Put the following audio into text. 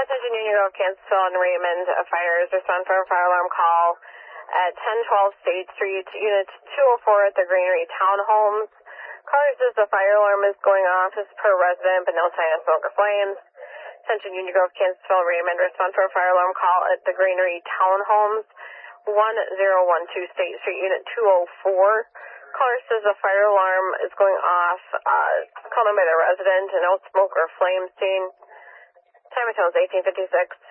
Attention Union Grove, Kansasville, and Raymond. Fires respond for a fire alarm call at 1012 State Street, Unit 204 at the Greenery Townhomes. Caller says the fire alarm is going off as per resident, but no sign of smoke or flames. Attention Union Grove, Kansasville, Raymond. Respond for a fire alarm call at the Greenery Townhomes, 1012 State Street, Unit 204. Caller says the fire alarm is going off, called in by the resident, and no smoke or flame seen. Time of tone is 1856.